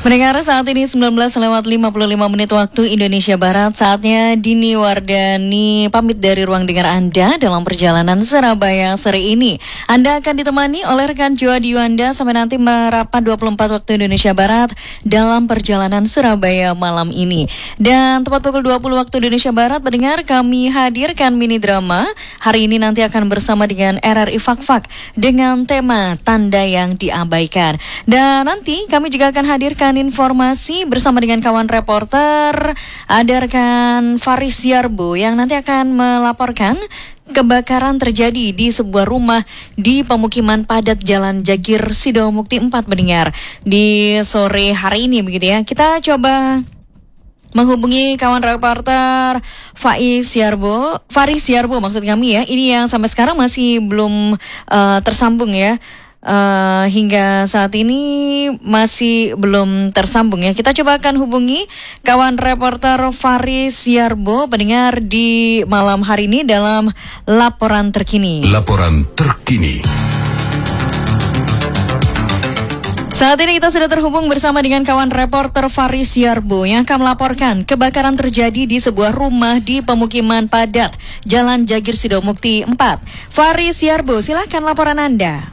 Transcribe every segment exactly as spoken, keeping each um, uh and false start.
Mendengar saat ini sembilan belas lewat lima puluh lima menit waktu Indonesia Barat. Saatnya Dini Wardani pamit dari ruang dengar Anda dalam perjalanan Surabaya sore ini. Anda akan ditemani oleh rekan Joa Diwanda sampai nanti merapat dua puluh empat waktu Indonesia Barat dalam perjalanan Surabaya malam ini. Dan tepat pukul dua puluh waktu Indonesia Barat, mendengar kami hadirkan mini drama. Hari ini nanti akan bersama dengan R R I Fak-Fak dengan tema Tanda yang Diabaikan. Dan nanti kami juga akan hadirkan informasi bersama dengan kawan reporter, ada rekan Faris Yarbo yang nanti akan melaporkan kebakaran terjadi di sebuah rumah di pemukiman padat Jalan Jagir Sidomukti empat, mendengar di sore hari ini begitu ya. Kita coba menghubungi kawan reporter Faiz Yarbo, Faris Yarbo maksud kami ya. Ini yang sampai sekarang masih belum uh, tersambung ya. Uh, hingga saat ini masih belum tersambung ya. Kita coba akan hubungi kawan reporter Faris Yarbo pendengar di malam hari ini dalam laporan terkini. Laporan terkini. Saat ini kita sudah terhubung bersama dengan kawan reporter Faris Yarbo yang akan melaporkan kebakaran terjadi di sebuah rumah di pemukiman padat Jalan Jagir Sidomukti empat. Faris Yarbo, silahkan laporan Anda.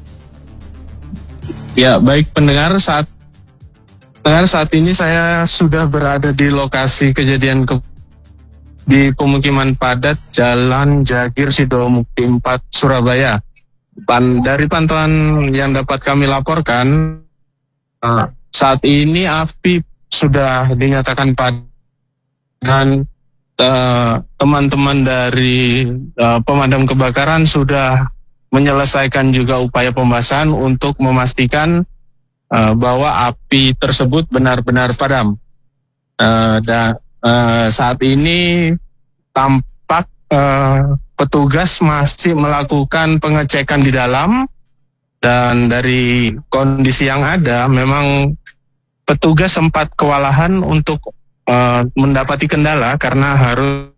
Ya, baik pendengar, saat pendengar saat ini saya sudah berada di lokasi kejadian ke, di pemukiman padat Jalan Jagir Sidomukti empat, Surabaya. Pan, dari pantauan yang dapat kami laporkan, uh, saat ini api sudah dinyatakan padam dan uh, teman-teman dari uh, pemadam kebakaran sudah menyelesaikan juga upaya pembasahan untuk memastikan uh, bahwa api tersebut benar-benar padam. Uh, dan uh, saat ini tampak uh, petugas masih melakukan pengecekan di dalam, dan dari kondisi yang ada memang petugas sempat kewalahan untuk uh, mendapati kendala karena harus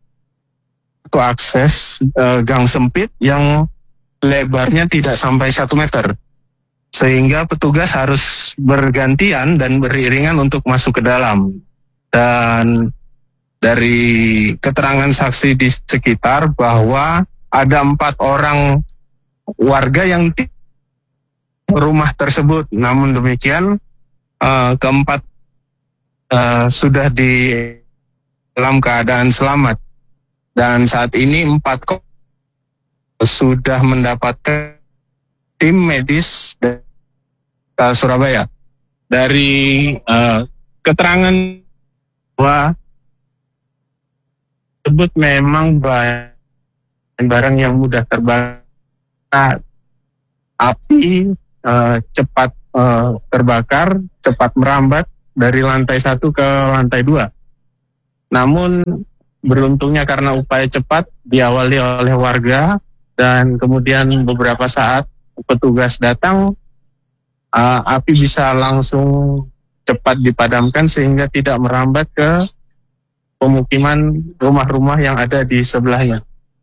akses uh, gang sempit yang lebarnya tidak sampai satu meter, sehingga petugas harus bergantian dan beriringan untuk masuk ke dalam. Dan dari keterangan saksi di sekitar bahwa ada empat orang warga yang di rumah tersebut, namun demikian uh, keempat uh, sudah di dalam keadaan selamat, dan saat ini empat sudah mendapatkan tim medis dari Surabaya. Dari uh, keterangan bahwa tersebut memang barang yang mudah terbakar, api uh, cepat uh, terbakar, cepat merambat dari lantai satu ke lantai dua. Namun beruntungnya karena upaya cepat diawali oleh warga, dan kemudian beberapa saat petugas datang, uh, api bisa langsung cepat dipadamkan sehingga tidak merambat ke pemukiman rumah-rumah yang ada di sebelahnya.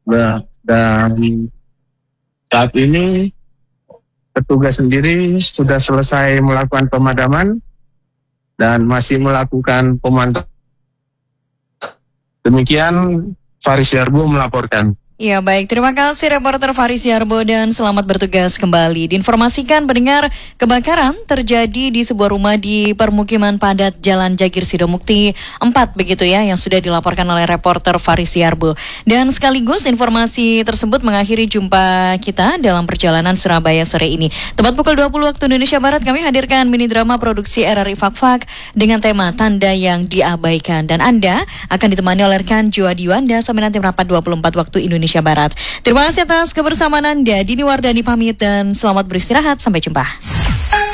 Dan saat ini petugas sendiri sudah selesai melakukan pemadaman dan masih melakukan pemantauan. Demikian Faris Yarbo melaporkan. Ya baik, terima kasih reporter Faris Yarbo dan selamat bertugas kembali. Diinformasikan pendengar, kebakaran terjadi di sebuah rumah di permukiman padat Jalan Jagir Sidomukti empat begitu ya, yang sudah dilaporkan oleh reporter Faris Yarbo. Dan sekaligus informasi tersebut mengakhiri jumpa kita dalam perjalanan Surabaya sore ini. Tepat pukul dua puluh waktu Indonesia Barat kami hadirkan mini drama produksi R R I Fak-Fak dengan tema Tanda yang Diabaikan, dan Anda akan ditemani oleh rekan Joa Diwanda sampai nanti merapat dua puluh empat waktu Indonesia Indonesia Barat. Terima kasih atas kebersamaan Anda. Dini Wardani pamit dan selamat beristirahat. Sampai jumpa.